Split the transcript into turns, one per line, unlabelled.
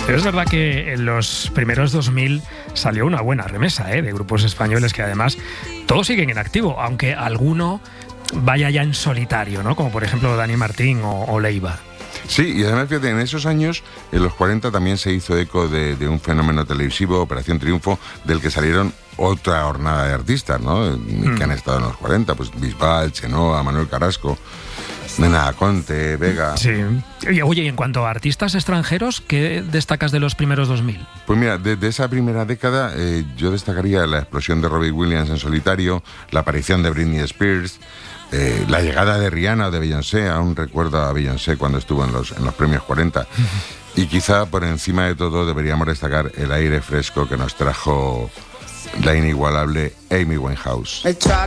Pero es verdad que en los primeros 2000 salió una buena remesa de grupos españoles que además todos siguen en activo, aunque alguno vaya ya en solitario, ¿no? Como por ejemplo Dani Martín o Leiva.
Sí, y además, fíjate, en esos años, en los 40, también se hizo eco de un fenómeno televisivo, Operación Triunfo, del que salieron otra hornada de artistas, ¿no? Que han estado en los 40, pues Bisbal, Chenoa, Manuel Carrasco, Nena Conte, Vega.
Sí. Oye, y en cuanto a artistas extranjeros, ¿qué destacas de los primeros 2000?
Pues mira, de esa primera década yo destacaría la explosión de Robbie Williams en solitario, la aparición de Britney Spears, la llegada de Rihanna o de Beyoncé. Aún recuerdo a Beyoncé cuando estuvo en los premios 40. Y quizá por encima de todo deberíamos destacar el aire fresco que nos trajo la inigualable Amy Winehouse.